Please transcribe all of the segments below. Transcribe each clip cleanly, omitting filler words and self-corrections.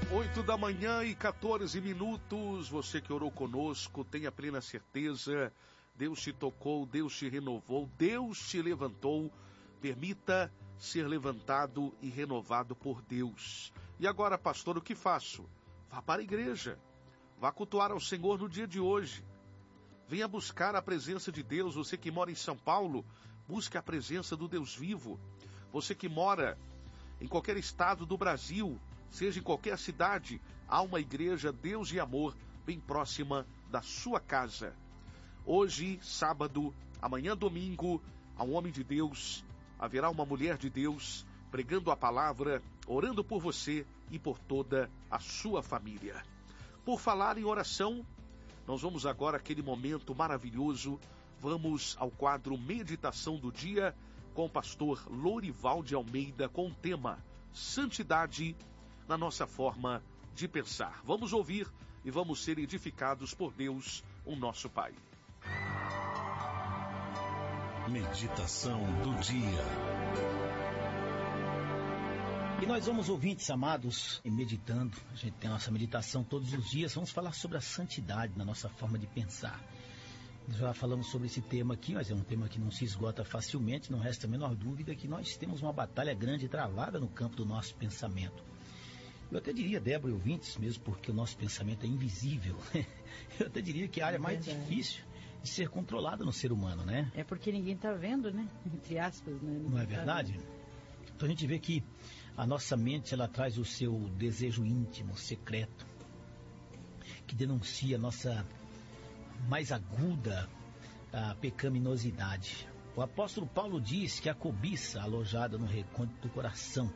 8h14. Você que orou conosco, tenha plena certeza. Deus te tocou, Deus te renovou, Deus te levantou. Permita ser levantado e renovado por Deus. E agora, pastor, o que faço? Vá para a igreja. Vá cultuar ao Senhor no dia de hoje. Venha buscar a presença de Deus. Você que mora em São Paulo, busque a presença do Deus vivo. Você que mora em qualquer estado do Brasil, seja em qualquer cidade, há uma igreja Deus e Amor bem próxima da sua casa. Hoje, sábado, amanhã, domingo, há um homem de Deus, haverá uma mulher de Deus, pregando a palavra, orando por você e por toda a sua família. Por falar em oração, nós vamos agora àquele momento maravilhoso. Vamos ao quadro Meditação do Dia com o pastor Lorival de Almeida, com o tema Santidade na nossa forma de pensar. Vamos ouvir e vamos ser edificados por Deus, o nosso Pai. Meditação do dia. E nós vamos, ouvintes amados, e meditando. A gente tem a nossa meditação todos os dias. Vamos falar sobre a santidade na nossa forma de pensar. Já falamos sobre esse tema aqui, mas é um tema que não se esgota facilmente. Não resta a menor dúvida que nós temos uma batalha grande travada no campo do nosso pensamento. Eu até diria, Débora e ouvintes, mesmo porque o nosso pensamento é invisível, eu até diria que é a área mais difícil de ser controlada no ser humano, né? É porque ninguém está vendo, né? Entre aspas, né? Não é verdade? Então a gente vê que a nossa mente, ela traz o seu desejo íntimo, secreto, que denuncia a nossa mais aguda pecaminosidade. O apóstolo Paulo diz que a cobiça alojada no recôndito do coração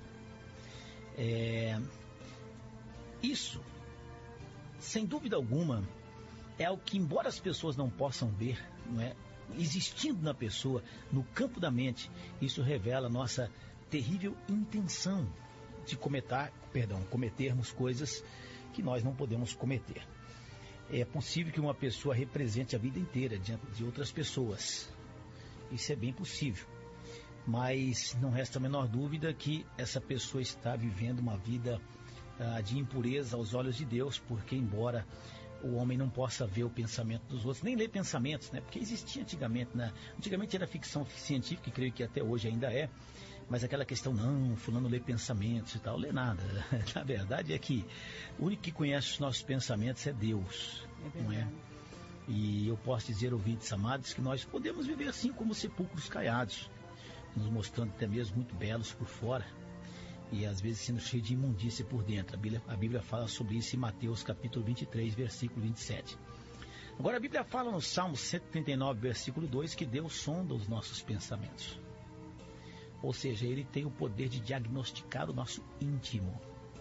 isso, sem dúvida alguma, é algo que, embora as pessoas não possam ver, não é? Existindo na pessoa, no campo da mente, isso revela a nossa terrível intenção de cometermos coisas que nós não podemos cometer. É possível que uma pessoa represente a vida inteira diante de outras pessoas. Isso é bem possível. Mas não resta a menor dúvida que essa pessoa está vivendo uma vida de impureza aos olhos de Deus, porque embora o homem não possa ver o pensamento dos outros, nem ler pensamentos, né? Porque existia antigamente, né? Antigamente era ficção científica, e creio que até hoje ainda é, mas aquela questão, não, fulano lê pensamentos e tal, lê nada. Na verdade é que o único que conhece os nossos pensamentos é Deus, não é? E eu posso dizer, ouvintes amados, que nós podemos viver assim como sepulcros caiados, nos mostrando até mesmo muito belos por fora, e às vezes sendo cheio de imundícia por dentro. A Bíblia fala sobre isso em Mateus capítulo 23, versículo 27. Agora a Bíblia fala no Salmo 139, versículo 2, que Deus sonda os nossos pensamentos. Ou seja, Ele tem o poder de diagnosticar o nosso íntimo.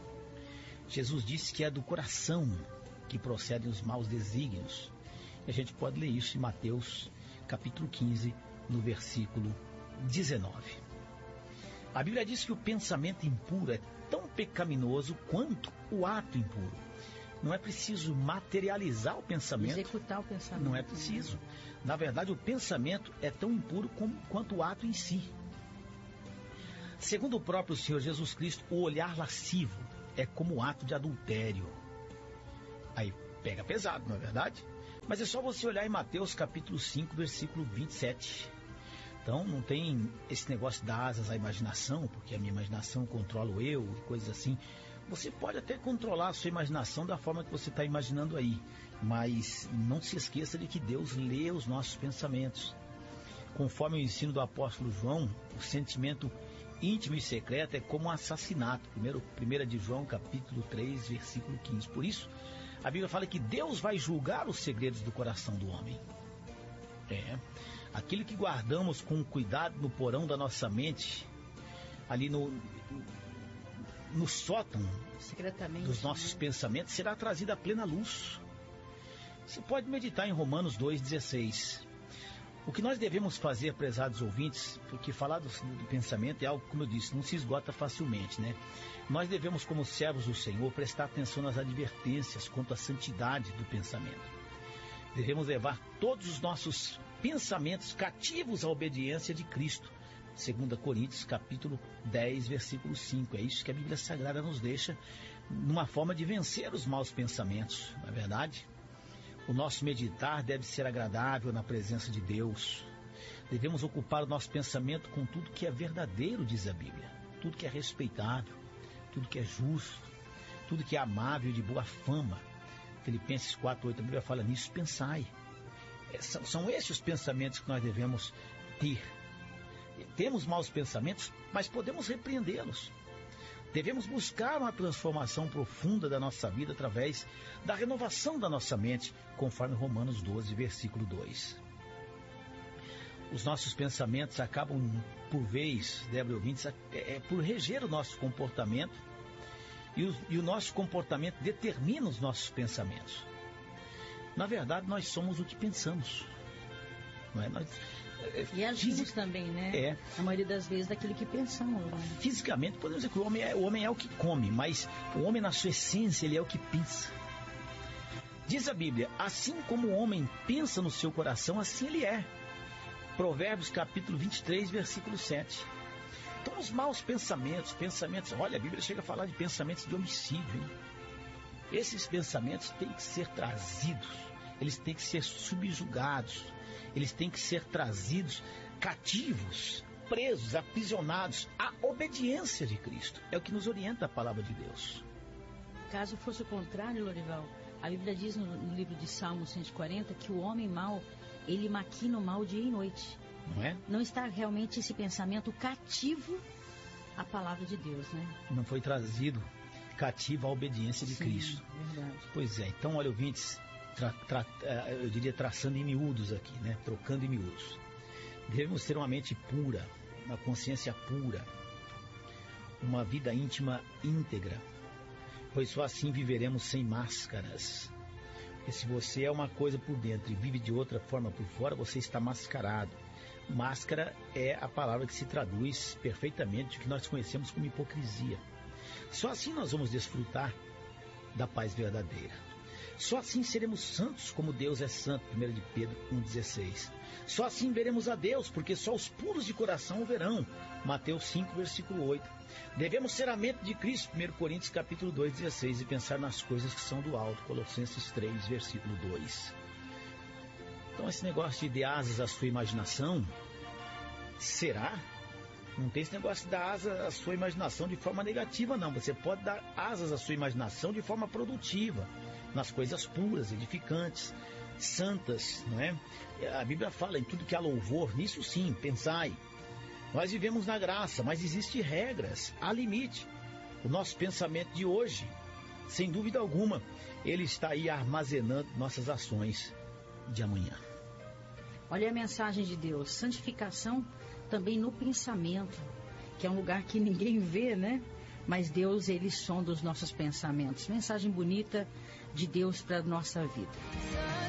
Jesus disse que é do coração que procedem os maus desígnios. E a gente pode ler isso em Mateus capítulo 15, no versículo 19. A Bíblia diz que o pensamento impuro é tão pecaminoso quanto o ato impuro. Não é preciso materializar o pensamento. Executar o pensamento. Não é preciso. Na verdade, o pensamento é tão impuro quanto o ato em si. Segundo o próprio Senhor Jesus Cristo, o olhar lascivo é como o ato de adultério. Aí pega pesado, não é verdade? Mas é só você olhar em Mateus capítulo 5, versículo 27. Então não tem esse negócio de dar asas à imaginação, porque a minha imaginação controla o eu e coisas assim. Você pode até controlar a sua imaginação da forma que você está imaginando aí, mas não se esqueça de que Deus lê os nossos pensamentos. Conforme o ensino do apóstolo João, o sentimento íntimo e secreto é como um assassinato. 1 de João capítulo 3, versículo 15. Por isso, a Bíblia fala que Deus vai julgar os segredos do coração do homem. Aquilo que guardamos com cuidado no porão da nossa mente, ali no sótão dos nossos pensamentos, será trazido à plena luz. Você pode meditar em Romanos 2,16. O que nós devemos fazer, prezados ouvintes, porque falar do pensamento é algo, como eu disse, não se esgota facilmente, né? Nós devemos, como servos do Senhor, prestar atenção nas advertências quanto à santidade do pensamento. Devemos levar todos os nossos pensamentos cativos à obediência de Cristo. 2 Coríntios capítulo 10, versículo 5. É isso que a Bíblia Sagrada nos deixa numa forma de vencer os maus pensamentos, não é verdade? O nosso meditar deve ser agradável na presença de Deus. Devemos ocupar o nosso pensamento com tudo que é verdadeiro, diz a Bíblia. Tudo que é respeitável, tudo que é justo, tudo que é amável e de boa fama. Filipenses 4:8, a Bíblia fala nisso, pensai. São esses os pensamentos que nós devemos ter. Temos maus pensamentos, mas podemos repreendê-los. Devemos buscar uma transformação profunda da nossa vida através da renovação da nossa mente, conforme Romanos 12, versículo 2. Os nossos pensamentos acabam, por vez, Débora ouvintes, por reger o nosso comportamento, e o nosso comportamento determina os nossos pensamentos. Na verdade, nós somos o que pensamos. Não é? E agimos também, né? A maioria das vezes daquilo que pensamos. Né? Fisicamente, podemos dizer que o homem é o que come, mas o homem, na sua essência, ele é o que pensa. Diz a Bíblia, assim como o homem pensa no seu coração, assim ele é. Provérbios capítulo 23, versículo 7. Então, os maus pensamentos, olha, a Bíblia chega a falar de pensamentos de homicídio, hein? Esses pensamentos têm que ser trazidos, eles têm que ser subjugados, eles têm que ser trazidos cativos, presos, aprisionados à obediência de Cristo. É o que nos orienta a palavra de Deus. Caso fosse o contrário, Lorival, a Bíblia diz no livro de Salmos 140 que o homem mau, ele maquina o mal dia e noite. Não é? Não está realmente esse pensamento cativo à palavra de Deus, né? Não foi trazido cativo à obediência de Cristo. Verdade. Pois é, então, olha, ouvintes, eu diria traçando em miúdos aqui, né? Trocando em miúdos. Devemos ter uma mente pura, uma consciência pura, uma vida íntima íntegra, pois só assim viveremos sem máscaras. Porque se você é uma coisa por dentro e vive de outra forma por fora, você está mascarado. Máscara é a palavra que se traduz perfeitamente o que nós conhecemos como hipocrisia. Só assim nós vamos desfrutar da paz verdadeira. Só assim seremos santos como Deus é santo, 1 de Pedro 1,16. Só assim veremos a Deus, porque só os puros de coração o verão, Mateus 5, versículo 8. Devemos ser a mente de Cristo, 1 Coríntios capítulo 2, 16, e pensar nas coisas que são do alto, Colossenses 3, versículo 2. Então esse negócio de dar asas à sua imaginação, será? Não tem esse negócio de dar asas à sua imaginação de forma negativa, não. Você pode dar asas à sua imaginação de forma produtiva, nas coisas puras, edificantes, santas, não é? A Bíblia fala em tudo que há louvor, nisso sim, pensai. Nós vivemos na graça, mas existem regras, há limite. O nosso pensamento de hoje, sem dúvida alguma, ele está aí armazenando nossas ações de amanhã. Olha a mensagem de Deus, santificação também no pensamento, que é um lugar que ninguém vê, né? Mas Deus, ele sonda os nossos pensamentos. Mensagem bonita de Deus para a nossa vida.